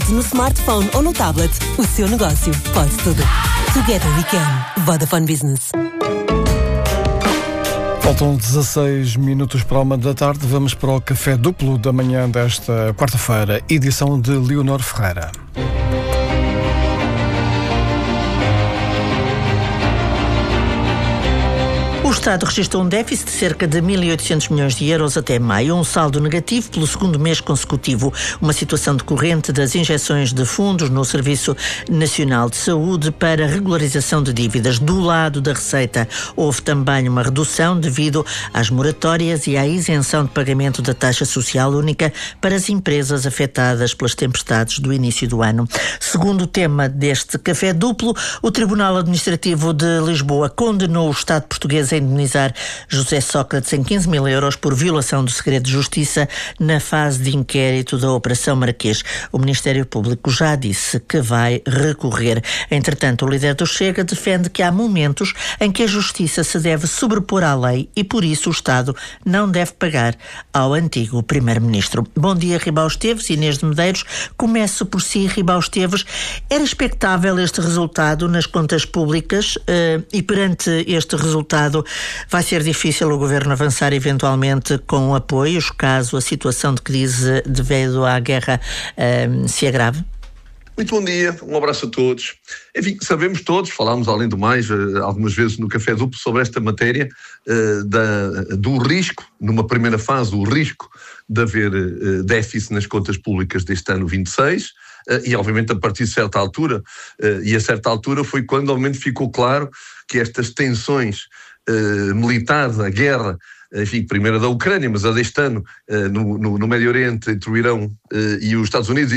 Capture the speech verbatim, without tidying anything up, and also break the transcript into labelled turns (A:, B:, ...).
A: Desde no smartphone ou no tablet, o seu negócio pode tudo. Together we can. Vodafone Business.
B: Faltam dezasseis minutos para a uma da tarde. Vamos para o Café Duplo da manhã desta quarta-feira, edição de Leonor Ferreira.
C: O Estado registrou um déficit de cerca de mil e oitocentos milhões de euros até maio, um saldo negativo pelo segundo mês consecutivo, uma situação decorrente das injeções de fundos no Serviço Nacional de Saúde para regularização de dívidas. Do lado da receita, houve também uma redução devido às moratórias e à isenção de pagamento da taxa social única para as empresas afetadas pelas tempestades do início do ano. Segundo o tema deste café duplo, o Tribunal Administrativo de Lisboa condenou o Estado português a indemnizar José Sócrates em quinze mil euros por violação do segredo de justiça na fase de inquérito da Operação Marquês. O Ministério Público já disse que vai recorrer. Entretanto, o líder do Chega defende que há momentos em que a justiça se deve sobrepor à lei e, por isso, o Estado não deve pagar ao antigo primeiro-ministro. Bom dia, Ribao Esteves. Inês de Medeiros. Começo por si, Ribao Esteves. Era expectável este resultado nas contas públicas uh, e, perante este resultado, vai ser difícil o Governo avançar eventualmente com apoios, caso a situação de crise devido à guerra um, se agrave?
D: Muito bom dia, um abraço a todos. Enfim, sabemos todos, falámos além do mais algumas vezes no Café Duplo sobre esta matéria uh, da, do risco, numa primeira fase, o risco de haver uh, déficit nas contas públicas deste ano vinte e seis, uh, e obviamente a partir de certa altura, uh, e a certa altura foi quando ao menos ficou claro que estas tensões Uh, militares, a guerra, enfim, primeiro da Ucrânia, mas a deste ano uh, no, no, no Médio Oriente, entre o Irão uh, e os Estados Unidos,